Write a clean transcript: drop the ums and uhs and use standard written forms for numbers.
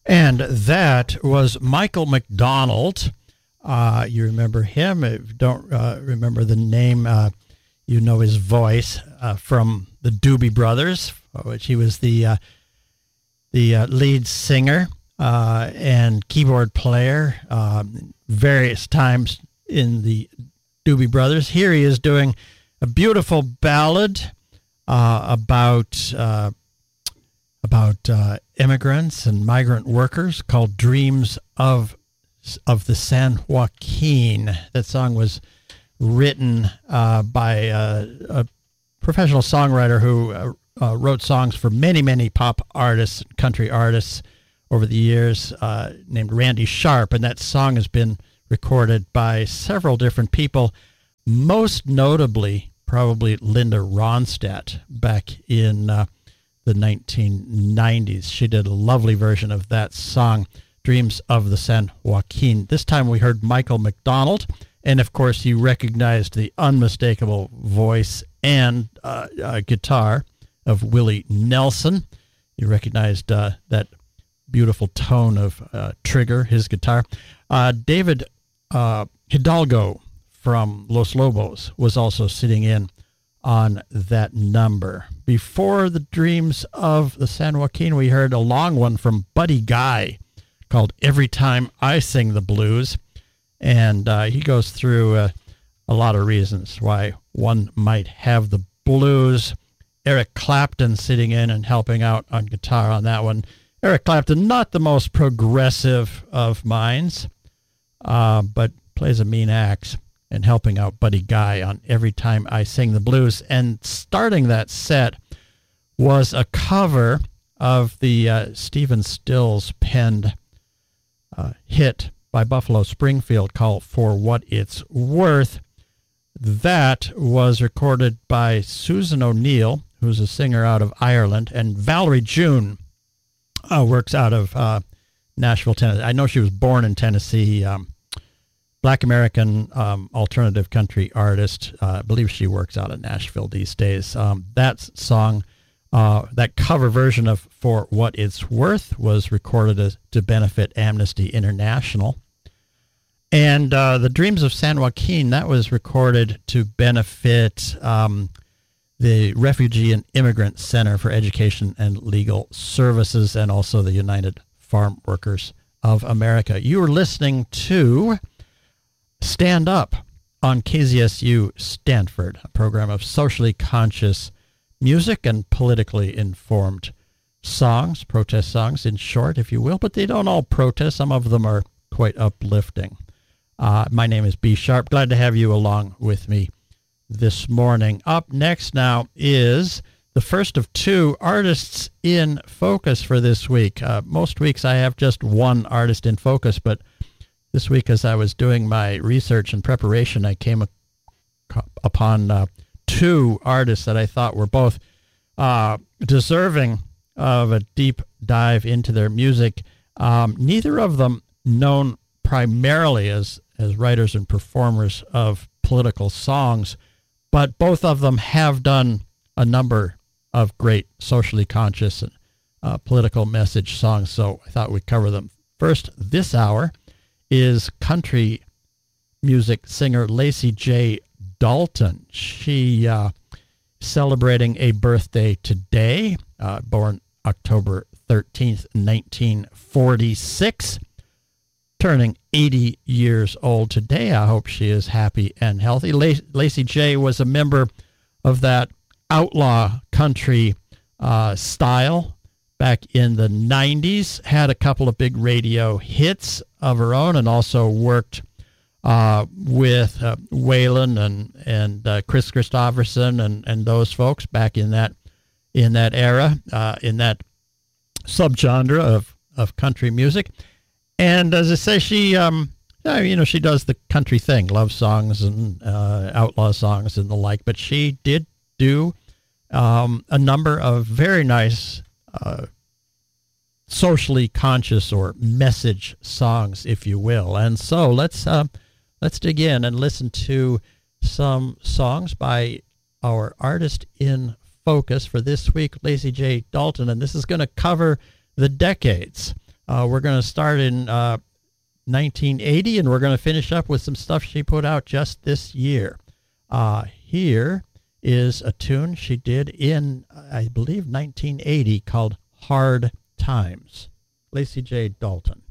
And that was Michael McDonald. You remember him. If you don't remember the name, you know his voice from the Doobie Brothers, which he was the lead singer and keyboard player various times in the Doobie Brothers. Here he is doing a beautiful ballad about immigrants and migrant workers called "Dreams of the San Joaquin." That song was written by a professional songwriter who wrote songs for many, many pop artists, country artists over the years, named Randy Sharp, and that song has been recorded by several different people, most notably probably Linda Ronstadt back in the 1990s. She did a lovely version of that song, Dreams of the San Joaquin. This time we heard Michael McDonald, and of course you recognized the unmistakable voice and guitar of Willie Nelson. You recognized that beautiful tone of Trigger, his guitar. David Hidalgo from Los Lobos was also sitting in on that number. Before the Dreams of the San Joaquin, we heard a long one from Buddy Guy called Every Time I Sing the Blues. And he goes through a lot of reasons why one might have the blues. Eric Clapton sitting in and helping out on guitar on that one. Eric Clapton, not the most progressive of minds, but plays a mean axe and helping out Buddy Guy on Every Time I Sing the Blues. And starting that set was a cover of the Stephen Stills penned hit by Buffalo Springfield called For What It's Worth. That was recorded by Susan O'Neill, who's a singer out of Ireland, and Valerie June works out of Nashville, Tennessee. I know she was born in Tennessee. Black American alternative country artist. I believe she works out of Nashville these days. That song, that cover version of For What It's Worth, was recorded to benefit Amnesty International. And the Dreams of San Joaquin, that was recorded to benefit the Refugee and Immigrant Center for Education and Legal Services, and also the United Farm Workers of America. You are listening to Stand Up on KZSU Stanford, a program of socially conscious music and politically informed songs, protest songs in short, if you will, but they don't all protest. Some of them are quite uplifting. My name is B. Sharp. Glad to have you along with me this morning. Up next now is the first of two artists in focus for this week. Most weeks I have just one artist in focus, but this week as I was doing my research and preparation, I came upon two artists that I thought were both deserving of a deep dive into their music. Neither of them known primarily as writers and performers of political songs, but both of them have done a number of great socially conscious and political message songs, so I thought we'd cover them. First this hour is country music singer Lacey J. Dalton. She celebrating a birthday today, born October 13th, 1946. Turning 80 years old today. I hope she is happy and healthy. Lacey J was a member of that outlaw country style back in the 90s, had a couple of big radio hits of her own, and also worked with Waylon and Chris Christopherson and those folks back in that era, in that subgenre of country music. And as I say, she she does the country thing, love songs and outlaw songs and the like, but she did do a number of very nice socially conscious or message songs, if you will. And so let's dig in and listen to some songs by our artist in focus for this week, Lacey J. Dalton. And this is going to cover the decades We're going to start in 1980, and we're going to finish up with some stuff she put out just this year. Here is a tune she did in, I believe, 1980 called Hard Times. Lacey J. Dalton.